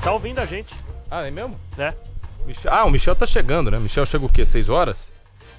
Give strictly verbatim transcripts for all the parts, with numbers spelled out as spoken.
Tá ouvindo a gente. Ah, é mesmo? É. Michel... Ah, o Michel tá chegando, né? Michel chega o quê? Seis horas?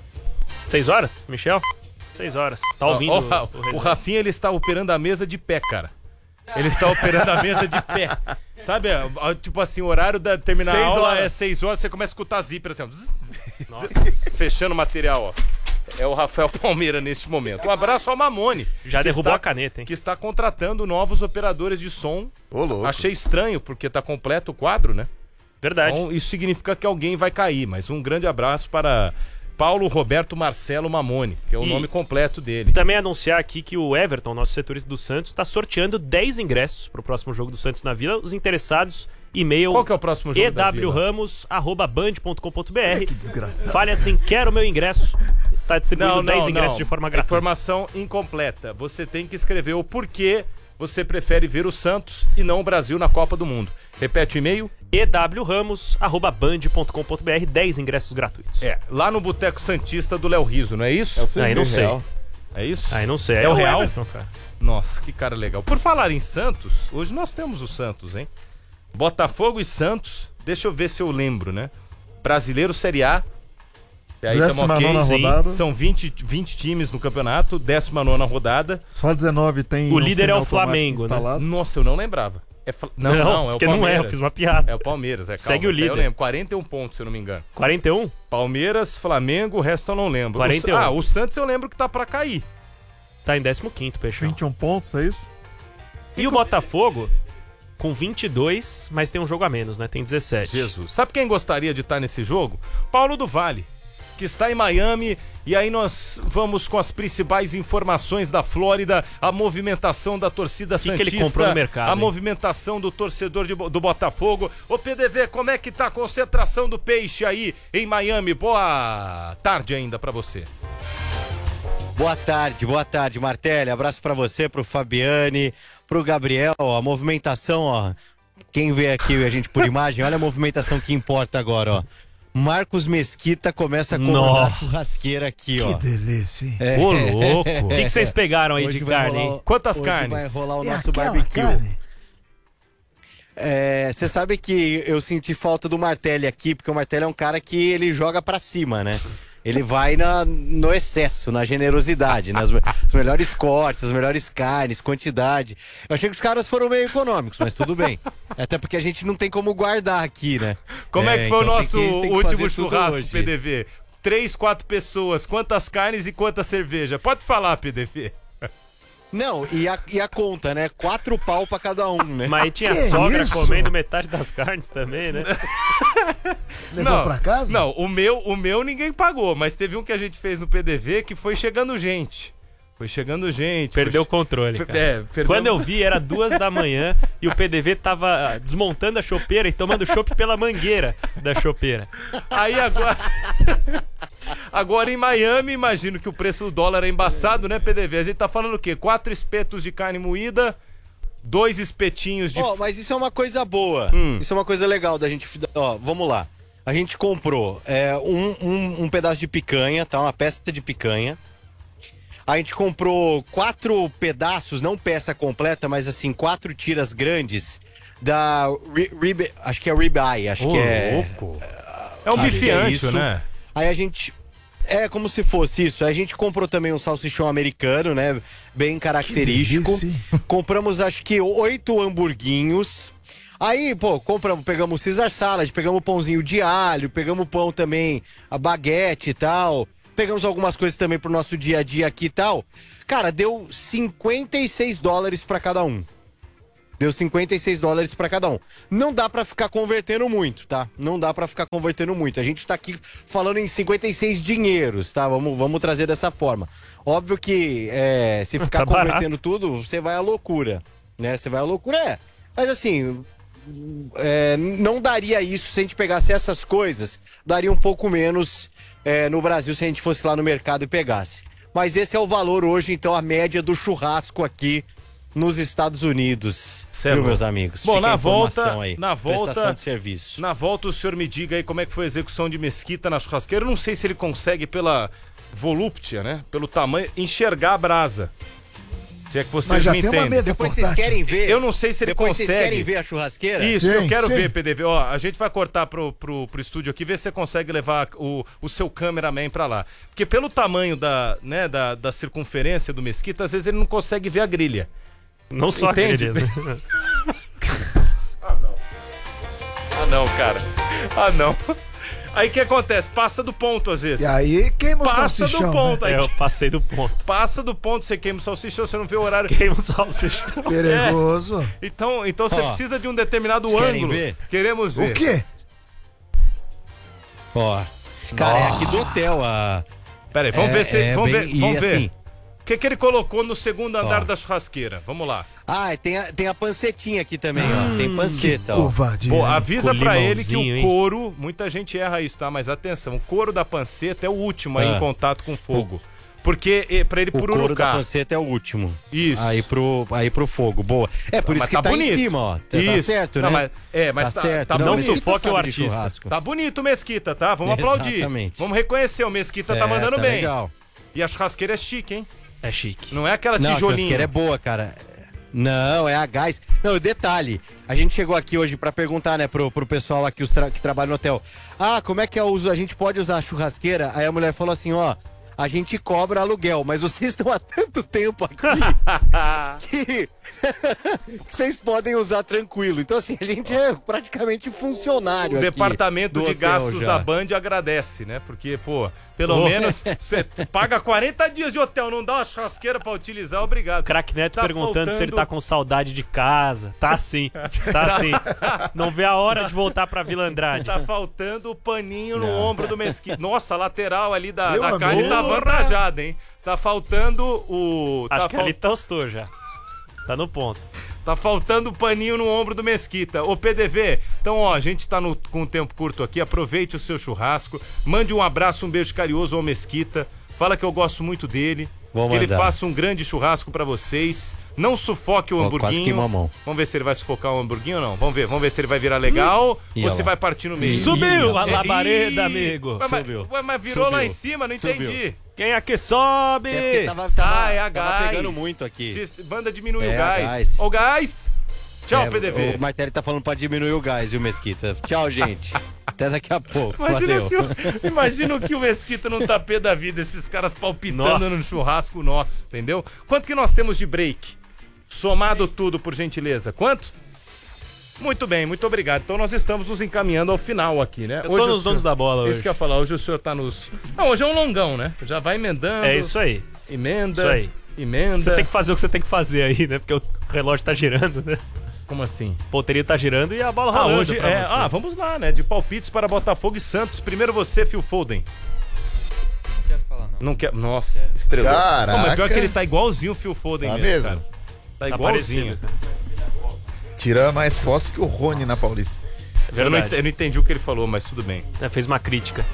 Seis horas, Michel? Seis horas. Tá ouvindo oh, oh, o, o, o Rafinha, ele está operando a mesa de pé, cara. Ele está operando a mesa de pé. Sabe, tipo assim, o horário da terminar seis a aula horas. É seis horas, você começa a escutar zíper assim, ó. Nossa. Fechando o material, ó. É o Rafael Palmeira neste momento. Um abraço ao Mamone. Já derrubou está, a caneta, hein? Que está contratando novos operadores de som. Ô, louco. Achei estranho, porque tá completo o quadro, né? Verdade. Então, isso significa que alguém vai cair, mas um grande abraço para Paulo Roberto Marcelo Mamone, que é o e, nome completo dele. E também anunciar aqui que o Everton, nosso setorista do Santos, está sorteando dez ingressos para o próximo jogo do Santos na Vila. Os interessados, e-mail Qual que é o próximo jogo e w ramos arroba band ponto com ponto b r. Que desgraçado. Fale assim, quero meu ingresso. Está distribuindo não, dez não, ingressos não. de forma gratuita. Informação incompleta. Você tem que escrever o porquê você prefere ver o Santos e não o Brasil na Copa do Mundo. Repete o e-mail. e w ramos arroba band ponto com ponto b r. dez ingressos gratuitos. É, lá no Boteco Santista do Léo Riso, não é isso? É o Aí não sei. real. É isso? Aí não sei. É, é o real? Everton, cara. Nossa, que cara legal. Por falar em Santos, hoje nós temos o Santos, hein? Botafogo e Santos, deixa eu ver se eu lembro, né? Brasileiro Série A. E aí décima okay. nona rodada. São vinte, vinte times no campeonato, décima nona rodada. Só dezenove tem. O líder é o Flamengo, né? Nossa, eu não lembrava. É fl... Não, não, não, é o porque Palmeiras. não é, eu fiz uma piada. É o Palmeiras, é calma. Segue o líder. Eu lembro, quarenta e um pontos, se eu não me engano. quarenta e um? Palmeiras, Flamengo, o resto eu não lembro. quarenta e um. O... Ah, o Santos eu lembro que tá pra cair. Tá em décimo quinto, Peixão. vinte e um pontos, é isso? E o Botafogo com vinte e dois, mas tem um jogo a menos, né? Tem dezessete. Jesus. Sabe quem gostaria de estar nesse jogo? Paulo do Vale, que está em Miami. E aí nós vamos com as principais informações da Flórida, a movimentação da torcida que santista, que ele comprou no mercado, a hein? movimentação do torcedor de, do Botafogo. Ô P D V, como é que tá a concentração do Peixe aí em Miami? Boa tarde ainda pra você. Boa tarde, boa tarde, Martelli. Abraço pra você, pro Fabiane, pro Gabriel. A movimentação, ó. Quem vê aqui a gente por imagem, olha a movimentação que importa agora, ó. Marcos Mesquita começa a comandar a churrasqueira aqui, ó. Que delícia, hein? É. Ô, louco. O que vocês pegaram aí Hoje de vai carne, rolar, hein? Quantas hoje carnes? Vai rolar o É nosso aquela barbecue. carne. Você sabe que eu senti falta do Martelli aqui, porque o Martelli é um cara que ele joga pra cima, né? Ele vai na, no excesso, na generosidade, nas os melhores cortes, as melhores carnes, quantidade. Eu achei que os caras foram meio econômicos, mas tudo bem. Até porque a gente não tem como guardar aqui, né? Como é, é que foi então o nosso tem que, tem que último churrasco, hoje. P D V? Três, quatro pessoas, quantas carnes e quanta cerveja? Pode falar, P D V. Não, e a, e a conta, né? Quatro pau pra cada um, né? Mas tinha Que sogra isso? comendo metade das carnes também, né? Levou Não, pra casa? Não, o meu, o meu ninguém pagou, mas teve um que a gente fez no P D V que foi chegando gente. Foi chegando gente. Perdeu o foi... controle, cara. É, perdeu... Quando eu vi, era duas da manhã e o P D V tava desmontando a chopeira e tomando chopp pela mangueira da chopeira. Aí agora... Agora em Miami, imagino que o preço do dólar é embaçado, né, P D V? A gente tá falando o quê? Quatro espetos de carne moída, dois espetinhos de... Ó, mas isso é uma coisa boa. Hum. Isso é uma coisa legal da gente... Ó, vamos lá. A gente comprou é, um, um, um pedaço de picanha, tá? Uma peça de picanha. A gente comprou quatro pedaços, não peça completa, mas assim, quatro tiras grandes da... Rib, acho que é ribeye, acho Ô, que é... louco. É um Acho bife que é ancho, isso. né? Aí a gente... É como se fosse isso. Aí a gente comprou também um salsichão americano, né? Bem característico. Que delícia. Compramos, acho que, oito hamburguinhos. Aí, pô, compramos, pegamos o Caesar Salad, pegamos o pãozinho de alho, pegamos o pão também, a baguete e tal. Pegamos algumas coisas também pro nosso dia a dia aqui e tal. Cara, deu cinquenta e seis dólares pra cada um. Deu cinquenta e seis dólares pra cada um. Não dá pra ficar convertendo muito, tá? Não dá pra ficar convertendo muito. A gente tá aqui falando em cinquenta e seis dinheiros, tá? Vamos, vamos trazer dessa forma. Óbvio que é, se ficar Tá convertendo barato. tudo, você vai à loucura, né? Você vai à loucura, é. Mas assim, é, não daria isso se a gente pegasse essas coisas. Daria um pouco menos é, no Brasil se a gente fosse lá no mercado e pegasse. Mas esse é o valor hoje, então, a média do churrasco aqui nos Estados Unidos, Cê é viu, louco. meus amigos? Bom, Fica na a informação volta, aí. na volta, prestação de serviço. Na volta o senhor me diga aí como é que foi a execução de Mesquita na churrasqueira. Eu não sei se ele consegue pela volúptia, né? Pelo tamanho, enxergar a brasa. Se é que vocês Mas já me tem uma entendem. mesa Depois vocês portátil. querem ver. Eu não sei se ele Depois consegue. vocês querem ver a churrasqueira? Isso, Sim, eu quero sim. ver, P D V. Ó, a gente vai cortar pro, pro, pro estúdio aqui, ver se você consegue levar o, o seu cameraman pra lá. Porque pelo tamanho da, né, da, da circunferência do Mesquita, às vezes ele não consegue ver a grelha. Não só Entende? aquele, né? Ah, não. Ah, não, cara. Ah, não. Aí o que acontece? Passa do ponto, às vezes. E aí queima o Passa do salsichão, ponto. né? Aí É, eu passei do ponto. passa do ponto, você queima o salsichão, você não vê o horário. Queima o salsichão. Perigoso. Então, então você Ó, precisa de um determinado vocês querem ângulo. ver? Queremos ver. O quê? Ó. Cara, é aqui do hotel a. Pera aí, vamos É- ver se. é vamos bem- ver. e Vamos ver. assim- O que, que ele colocou no segundo andar Ó. da churrasqueira? Vamos lá. Ah, tem a, tem a pancetinha aqui também, ó. Tem panceta, ó. Covardia. Pô, avisa Com pra ele que o limãozinho, hein? couro, muita gente erra isso, tá? Mas atenção, o couro da panceta é o último aí Ah. em contato com fogo. Porque eh, pra ele O couro da pururucar. panceta é o último. Isso. Aí pro, aí pro fogo, boa. É por Mas isso que tá tá, bonito. em cima, ó. Tá, tá Isso. certo, Não, né? mas- é, mas tá, tá- certo. tá Não Mesquita sufoque sabe o de artista. churrasco. Tá bonito o Mesquita, tá? Vamos aplaudir. Exatamente. Vamos reconhecer, o Mesquita tá É, mandando tá bem. legal. E a churrasqueira é chique, hein? É chique. Não é aquela Não, a tijolinha. churrasqueira é boa, cara. Não, é a gás. Não, detalhe. A gente chegou aqui hoje pra perguntar, né, pro, pro pessoal aqui os tra- que trabalha no hotel. Ah, como é que é o uso? A gente pode usar a churrasqueira? Aí a mulher falou assim, ó, a gente cobra aluguel, mas vocês estão há tanto tempo aqui que, que vocês podem usar tranquilo. Então, assim, a gente é praticamente funcionário O aqui departamento do de hotel gastos já. da Band agradece, né? Porque, pô, pelo Oh. menos você paga quarenta dias de hotel, não dá uma churrasqueira pra utilizar, obrigado. Crack Neto Tá perguntando se ele faltando- tá com saudade de casa. Tá sim. Tá sim. Não vê a hora de voltar pra Vila Andrade. Tá faltando o paninho no Não. ombro do Mesquita. Nossa, a lateral ali da, Meu da carne amigo. tá avantajada, hein? Tá faltando o... Acho tá, que fal- ali tostou já. Tá no ponto. tá faltando o paninho no ombro do Mesquita. Ô, P D V, então, ó, a gente tá no- com um tempo curto aqui. Aproveite o seu churrasco. Mande um abraço, um beijo carinhoso ao Mesquita. Fala que eu gosto muito dele. Vou que ele mandar. faça um grande churrasco pra vocês. Não sufoque o Ó, hamburguinho. quase queimou a mão. Vamos ver se ele vai sufocar o hamburguinho ou não. Vamos ver, vamos ver se ele vai virar legal Ih, ou olha se lá. vai partir no meio. Subiu a É, labareda, ih, amigo. Ué, mas, Subiu. ué, mas virou lá Subiu. em cima, não Subiu. entendi. Quem aqui sobe? É porque tava, tava, Ah, é a tava gás. pegando muito aqui. Diz- Banda diminui É, o a gás. gás. Ó o gás. Tchau, É, P D V. O Martelli tá falando pra diminuir o gás, viu, Mesquita? Tchau, gente. Até daqui a pouco. Imagina Valeu. que, o, imagina que o Mesquita não tá pé da vida, esses caras palpitando Nossa. no churrasco nosso, entendeu? Quanto que nós temos de break? Somado tudo, por gentileza. Quanto? Muito bem, muito obrigado. Então nós estamos nos encaminhando ao final aqui, né? Eu tô o nos donos da bola Isso hoje. que eu ia falar, hoje o senhor tá nos... Não, hoje é um longão, né? Já vai emendando. É isso aí. Emenda. Isso aí. Emenda. Você tem que fazer o que você tem que fazer aí, né? Porque o relógio tá girando, né? Como assim? O ponteiro tá girando e a bola Ah, rolando hoje pra é. você. Ah, vamos lá, né? De palpites para Botafogo e Santos. Primeiro você, Phil Foden. Não quero falar, não. Não quer. Nossa, estrelou. Caraca. Não, mas pior que ele tá igualzinho o Phil Foden Tá mesmo, mesmo? cara. Tá Tá igualzinho. parecido. Tira mais fotos que o Rony na Paulista. Eu não, Verdade. ent- eu não entendi o que ele falou, mas tudo bem. É, fez uma crítica.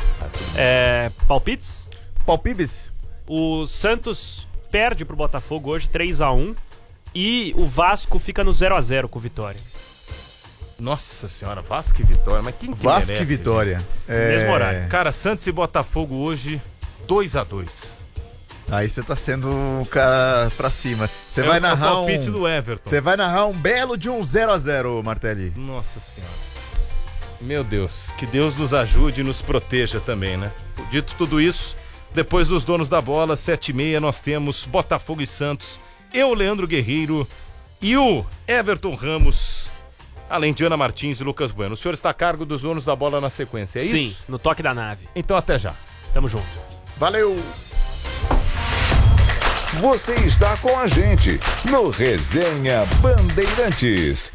É, palpites? Palpibes? O Santos perde pro Botafogo hoje três a um e o Vasco fica no zero a zero com o Vitória. Nossa senhora, Vasco e Vitória. Mas quem que Vasco merece, e Vitória. É... Mesmo horário. gente? Cara, Santos e Botafogo hoje, dois a dois. Aí você tá sendo o cara pra cima. Você É vai o- é o narrar um... palpite do Everton. Você vai narrar um belo de um zero a zero, Martelli. Nossa senhora. Meu Deus, que Deus nos ajude e nos proteja também, né? Dito tudo isso, depois dos donos da bola, sete e meia, nós temos Botafogo e Santos, eu, Leandro Guerreiro e o Everton Ramos, além de Ana Martins e Lucas Bueno. O senhor está a cargo dos donos da bola na sequência, é Sim, isso? no toque da nave. Então até já. Tamo junto. Valeu! Você está com a gente no Resenha Bandeirantes.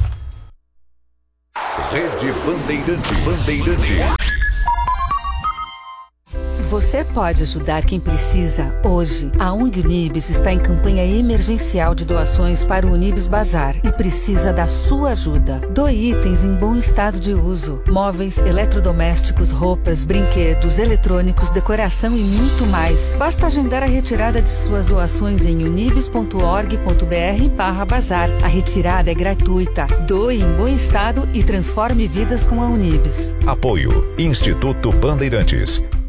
Rede Bandeirantes. Bandeirantes. Você pode ajudar quem precisa hoje. A U N G Unibis está em campanha emergencial de doações para o Unibis Bazar e precisa da sua ajuda. Doe itens em bom estado de uso: móveis, eletrodomésticos, roupas, brinquedos, eletrônicos, decoração e muito mais. Basta agendar a retirada de suas doações em unibis ponto org ponto br barra bazar. A retirada é gratuita. Doe em bom estado e transforme vidas com a Unibis. Apoio Instituto Bandeirantes.